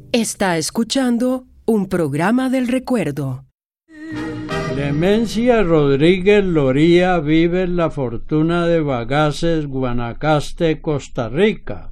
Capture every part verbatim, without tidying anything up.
Está escuchando un programa del recuerdo. Clemencia Rodríguez Loría vive en La Fortuna de Bagaces, Guanacaste, Costa Rica.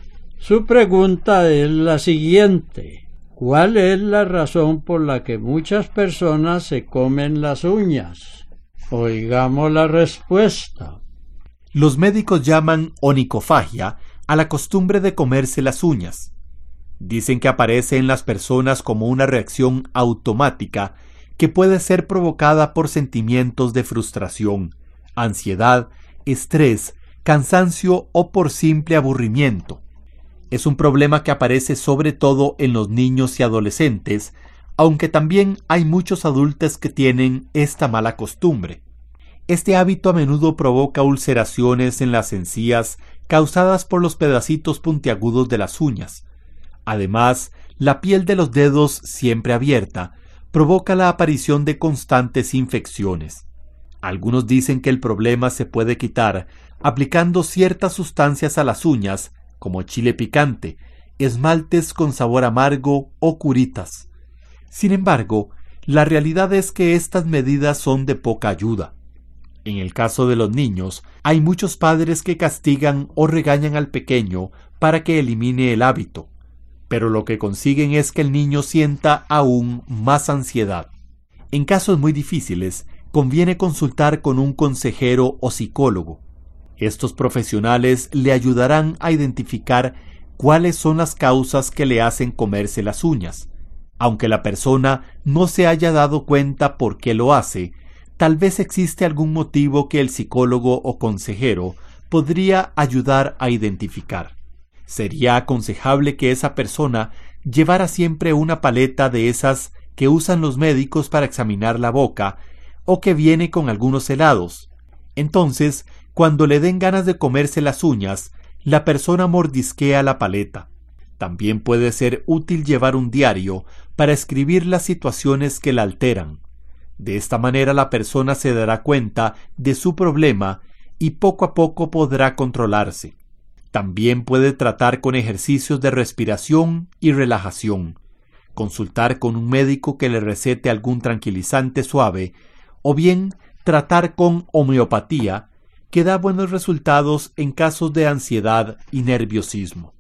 Su pregunta es la siguiente: ¿cuál es la razón por la que muchas personas se comen las uñas? Oigamos la respuesta. Los médicos llaman onicofagia a la costumbre de comerse las uñas. Dicen que aparece en las personas como una reacción automática que puede ser provocada por sentimientos de frustración, ansiedad, estrés, cansancio o por simple aburrimiento. Es un problema que aparece sobre todo en los niños y adolescentes, aunque también hay muchos adultos que tienen esta mala costumbre. Este hábito a menudo provoca ulceraciones en las encías causadas por los pedacitos puntiagudos de las uñas. Además, la piel de los dedos, siempre abierta, provoca la aparición de constantes infecciones. Algunos dicen que el problema se puede quitar aplicando ciertas sustancias a las uñas, como chile picante, esmaltes con sabor amargo o curitas. Sin embargo, la realidad es que estas medidas son de poca ayuda. En el caso de los niños, hay muchos padres que castigan o regañan al pequeño para que elimine el hábito, pero lo que consiguen es que el niño sienta aún más ansiedad. En casos muy difíciles, conviene consultar con un consejero o psicólogo. Estos profesionales le ayudarán a identificar cuáles son las causas que le hacen comerse las uñas. Aunque la persona no se haya dado cuenta por qué lo hace, tal vez existe algún motivo que el psicólogo o consejero podría ayudar a identificar. Sería aconsejable que esa persona llevara siempre una paleta de esas que usan los médicos para examinar la boca o que viene con algunos helados. Entonces, cuando le den ganas de comerse las uñas, la persona mordisquea la paleta. También puede ser útil llevar un diario para escribir las situaciones que la alteran. De esta manera la persona se dará cuenta de su problema y poco a poco podrá controlarse. También puede tratar con ejercicios de respiración y relajación, consultar con un médico que le recete algún tranquilizante suave, o bien tratar con homeopatía, que da buenos resultados en casos de ansiedad y nerviosismo.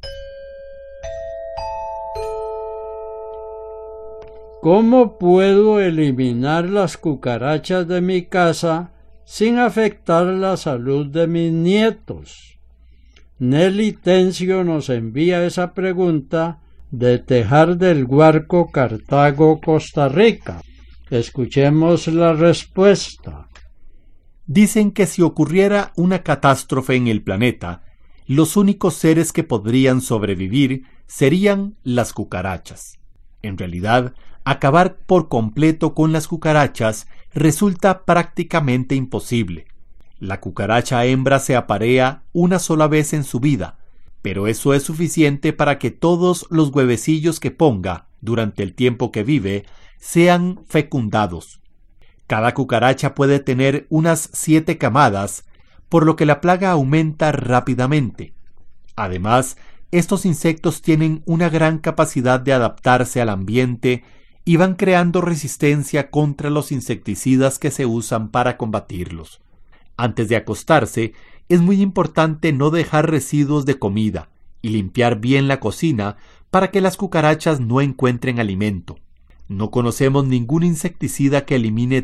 ¿Cómo puedo eliminar las cucarachas de mi casa sin afectar la salud de mis nietos? Nelly Tencio nos envía esa pregunta de Tejar del Guarco, Cartago, Costa Rica. Escuchemos la respuesta. Dicen que si ocurriera una catástrofe en el planeta, los únicos seres que podrían sobrevivir serían las cucarachas. En realidad, acabar por completo con las cucarachas resulta prácticamente imposible. La cucaracha hembra se aparea una sola vez en su vida, pero eso es suficiente para que todos los huevecillos que ponga durante el tiempo que vive sean fecundados. Cada cucaracha puede tener unas siete camadas, por lo que la plaga aumenta rápidamente. Además, estos insectos tienen una gran capacidad de adaptarse al ambiente y van creando resistencia contra los insecticidas que se usan para combatirlos. Antes de acostarse, es muy importante no dejar residuos de comida y limpiar bien la cocina para que las cucarachas no encuentren alimento. No conocemos ningún insecticida que elimine